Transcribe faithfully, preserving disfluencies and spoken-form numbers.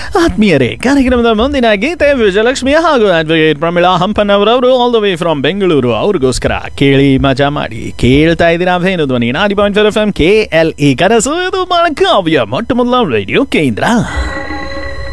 ಆತ್ಮೀಯರೇ, ಕಾರ್ಯಕ್ರಮದ ಮುಂದಿನ ಗೀತೆ ವಿಜಯಲಕ್ಷ್ಮಿ ಹಾಗೂ advocate Pramila ಹಂಪನ್ನವರವರು all the way from Bengaluru ಅವ್ರಿಗೋಸ್ಕರ ಕೇಳಿ ಮಜಾ ಮಾಡಿ. ಕೇಳ್ತಾ ಇದ್ದೀರಾ ವೇಣು ಧ್ವನಿ ನಾಡಿ point four F M K L E ಕನಸು. ಇದು ಬೆಳಗಾವಿಯ ಮೊಟ್ಟ ಮೊದಲ ರೇಡಿಯೋ ಕೇಂದ್ರ.